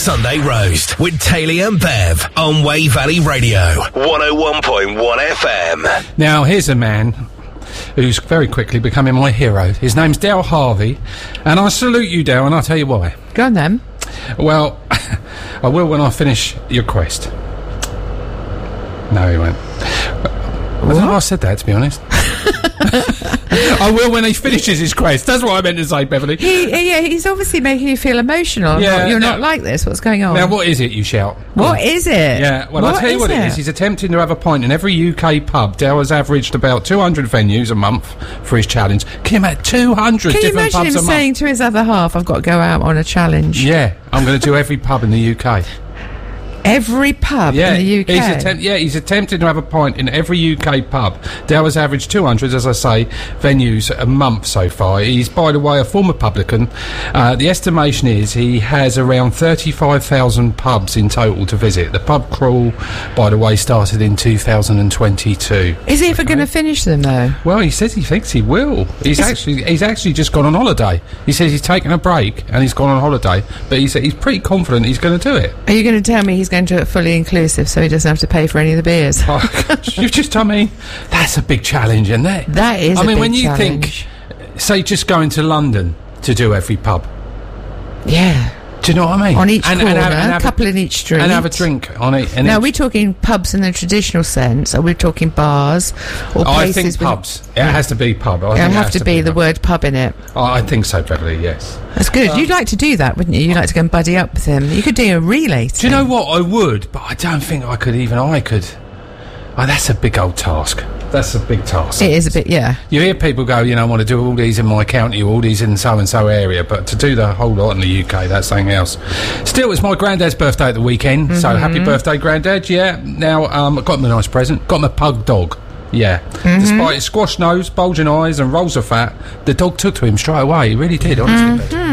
Sunday Roast with Taylor and Bev on Way Valley Radio, 101.1 FM. Now, here's a man who's very quickly becoming my hero. His name's Dale Harvey, and I salute you, Dale, and I'll tell you why. Go on, then. Well, I will when I finish your quest. No, he won't. I don't know if I said that, to be honest. I will when he finishes his quest. That's what I meant to say, Beverly. He's obviously making you feel emotional. Yeah, You're not like this. What's going on? Now, what is it, you shout? What is it? Yeah, well, I'll tell you what it is. He's attempting to have a pint in every UK pub. Dale has averaged about 200 venues a month for his challenge. Can you imagine 200 different pubs a month? Can you imagine him saying to his other half, I've got to go out on a challenge? Yeah, I'm going to do every pub in the UK. Every pub in the UK? He's attempting to have a pint in every UK pub. Dale has averaged 200, as I say, venues a month so far. He's, by the way, a former publican. The estimation is he has around 35,000 pubs in total to visit. The pub crawl, by the way, started in 2022. Is he ever going to finish them, though? Well, he says he thinks he will. He's actually just gone on holiday. He says he's taken a break and he's gone on holiday, but he's pretty confident he's going to do it. Are you going to tell me he's going to do it fully inclusive so he doesn't have to pay for any of the beers? Oh, you've just told me that's a big challenge, isn't it? That is a big challenge. I mean, when you think, say, just going to London to do every pub. Yeah. Do you know what I mean? On each corner, a couple in each street. And have a drink on it. Now, are we talking pubs in the traditional sense? Are we talking bars? Or places? I think pubs. It has to be pub. It'll have to be the word pub in it. Oh, I think so, Beverly, yes. That's good. You'd like to do that, wouldn't you? You'd like to go and buddy up with him. You could do a relay thing. Do you know what? I would, but I don't think I could. Oh, that's a big old task. That's a big task. It is a bit, yeah. You hear people go, I want to do all these in my county, all these in so-and-so area, but to do the whole lot in the UK, that's something else. Still, it's my granddad's birthday at the weekend, so happy birthday, Granddad, yeah. Now, I got him a nice present. Got him a pug dog, yeah. Despite his squash nose, bulging eyes and rolls of fat, the dog took to him straight away. He really did, honestly.